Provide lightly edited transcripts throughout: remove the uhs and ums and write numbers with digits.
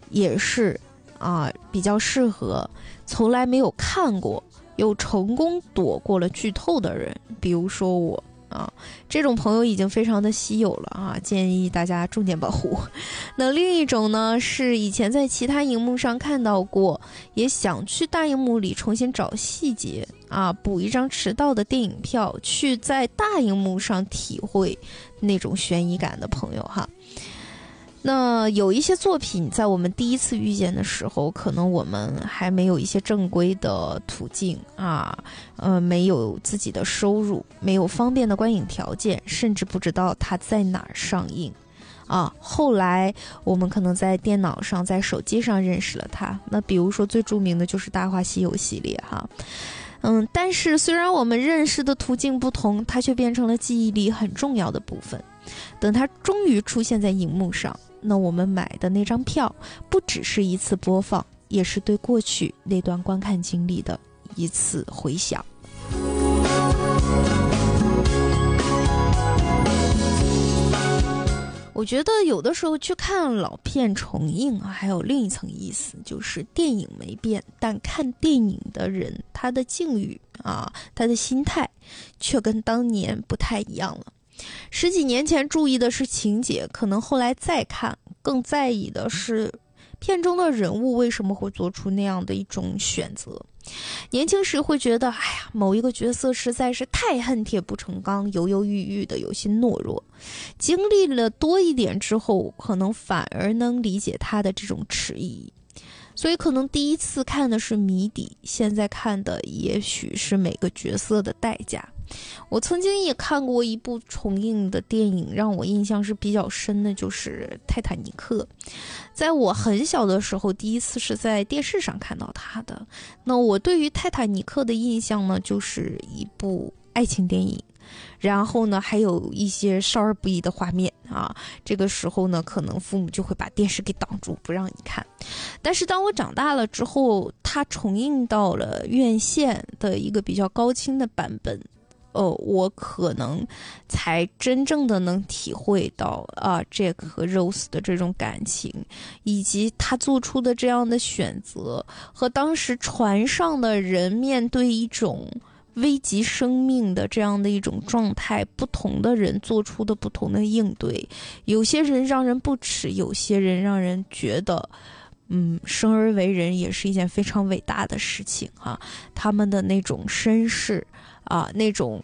也是比较适合从来没有看过又成功躲过了剧透的人，比如说我这种朋友已经非常的稀有了建议大家重点保护。那另一种呢，是以前在其他荧幕上看到过，也想去大荧幕里重新找细节补一张迟到的电影票，去在大荧幕上体会那种悬疑感的朋友哈。那有一些作品在我们第一次遇见的时候，可能我们还没有一些正规的途径没有自己的收入，没有方便的观影条件，甚至不知道它在哪儿上映后来我们可能在电脑上在手机上认识了它。那比如说最著名的就是大话西游系列但是虽然我们认识的途径不同，它却变成了记忆里很重要的部分。等它终于出现在荧幕上，那我们买的那张票不只是一次播放，也是对过去那段观看经历的一次回想。我觉得有的时候去看老片重映还有另一层意思，就是电影没变，但看电影的人他的境遇他的心态却跟当年不太一样了。十几年前注意的是情节，可能后来再看更在意的是片中的人物为什么会做出那样的一种选择。年轻时会觉得某一个角色实在是太恨铁不成钢，犹犹豫豫的，有些懦弱。经历了多一点之后，可能反而能理解他的这种迟疑。所以可能第一次看的是谜底，现在看的也许是每个角色的代价。我曾经也看过一部重映的电影，让我印象是比较深的，就是《泰坦尼克》。在我很小的时候，第一次是在电视上看到它的。那我对于《泰坦尼克》的印象呢，就是一部爱情电影，然后呢还有一些少儿不宜的画面这个时候呢，可能父母就会把电视给挡住，不让你看。但是当我长大了之后，它重映到了院线的一个比较高清的版本，我可能才真正的能体会到Jack 和 Rose 的这种感情，以及他做出的这样的选择，和当时船上的人面对一种危及生命的这样的一种状态，不同的人做出的不同的应对。有些人让人不齿，有些人让人觉得生而为人也是一件非常伟大的事情他们的那种绅士那种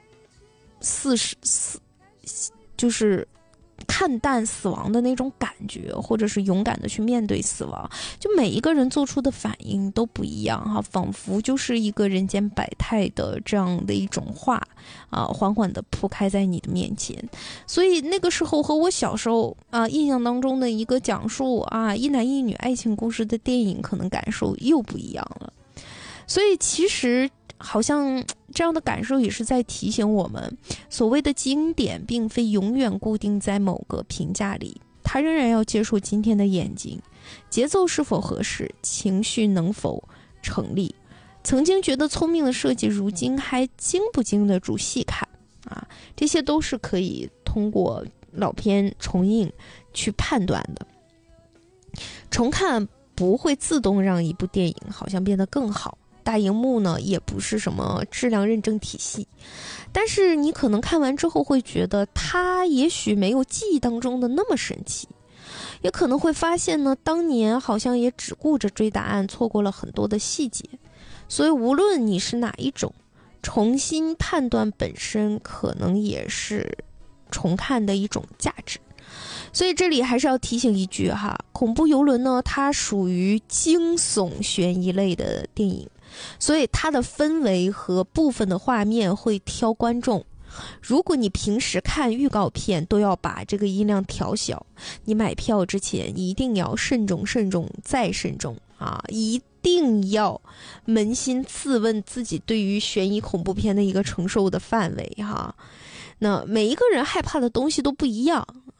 就是看淡死亡的那种感觉，或者是勇敢的去面对死亡，就每一个人做出的反应都不一样仿佛就是一个人间百态的这样的一种画缓缓的铺开在你的面前。所以那个时候和我小时候印象当中的一个讲述一男一女爱情故事的电影，可能感受又不一样了。所以其实好像这样的感受也是在提醒我们，所谓的经典并非永远固定在某个评价里，它仍然要接受今天的眼睛，节奏是否合适，情绪能否成立。曾经觉得聪明的设计，如今还经不经得住细看这些都是可以通过老片重映去判断的。重看不会自动让一部电影好像变得更好，大荧幕呢也不是什么质量认证体系，但是你可能看完之后会觉得它也许没有记忆当中的那么神奇，也可能会发现呢，当年好像也只顾着追答案，错过了很多的细节。所以无论你是哪一种，重新判断本身可能也是重看的一种价值。所以这里还是要提醒一句恐怖游轮呢，它属于惊悚悬疑类的电影，所以它的氛围和部分的画面会挑观众。如果你平时看预告片都要把这个音量调小，你买票之前一定要慎重再慎重一定要扪心自问自己对于悬疑恐怖片的一个承受的范围那每一个人害怕的东西都不一样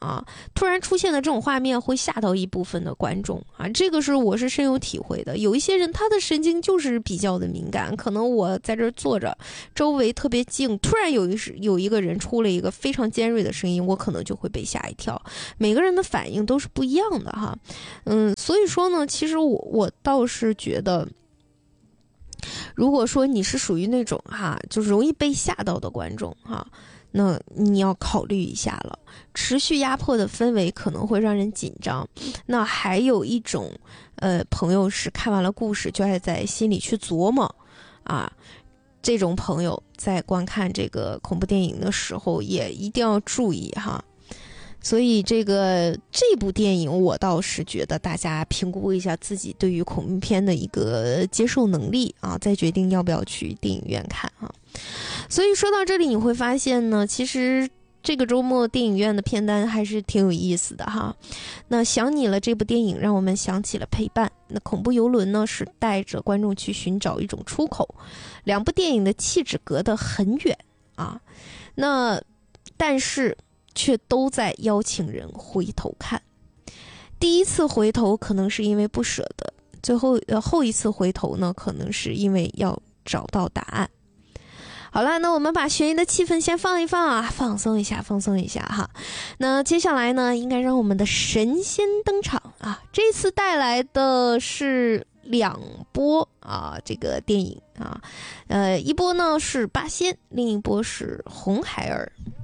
啊，突然出现的这种画面会吓到一部分的观众啊，这个我是深有体会的。有一些人他的神经就是比较的敏感，可能我在这儿坐着，周围特别静，突然有一个人出了一个非常尖锐的声音，我可能就会被吓一跳。每个人的反应都是不一样的哈，所以说呢，其实我倒是觉得，如果说你是属于那种就是容易被吓到的观众那你要考虑一下了，持续压迫的氛围可能会让人紧张。那还有一种朋友是看完了故事就爱在心里去琢磨这种朋友在观看这个恐怖电影的时候也一定要注意哈。所以这部电影我倒是觉得大家评估一下自己对于恐怖片的一个接受能力再决定要不要去电影院看所以说到这里你会发现呢，其实这个周末电影院的片单还是挺有意思的哈。那想你了这部电影让我们想起了陪伴，那恐怖游轮呢是带着观众去寻找一种出口。两部电影的气质隔得很远但是却都在邀请人回头看。第一次回头可能是因为不舍得，后一次回头呢，可能是因为要找到答案。好了，那我们把悬疑的气氛先放一放放松一下哈。那接下来呢，应该让我们的神仙登场这次带来的是2波这个电影一波呢是八仙，另一波是红孩儿。